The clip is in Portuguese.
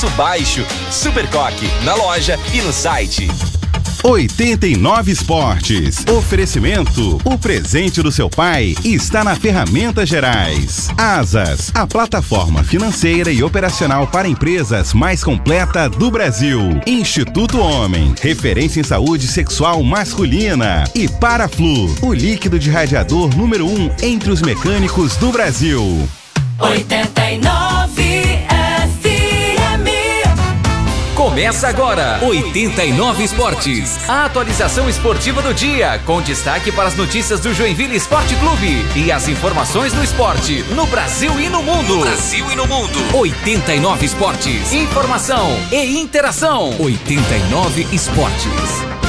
baixo. Supercoque, na loja e no site. 89 Esportes. Oferecimento: o presente do seu pai está na Ferramentas Gerais. Asas, a plataforma financeira e operacional para empresas mais completa do Brasil. Instituto Homem, referência em saúde sexual masculina. E Paraflu, o líquido de radiador número 1 entre os mecânicos do Brasil. 89 Começa agora, 89 Esportes, a atualização esportiva do dia, com destaque para as notícias do Joinville Esporte Clube e as informações do esporte, no Brasil e no mundo. 89 Esportes, informação e interação. 89 Esportes.